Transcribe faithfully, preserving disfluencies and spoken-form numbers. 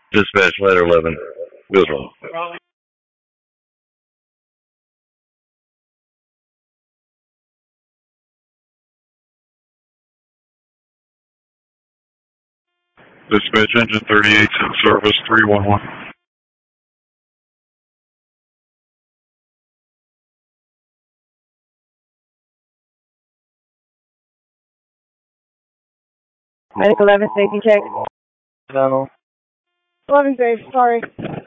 Dispatch ladder eleven. Wheels roll. Dispatch engine thirty-eight in service three one one. Medic eleven, safety check. No. eleven safe, sorry.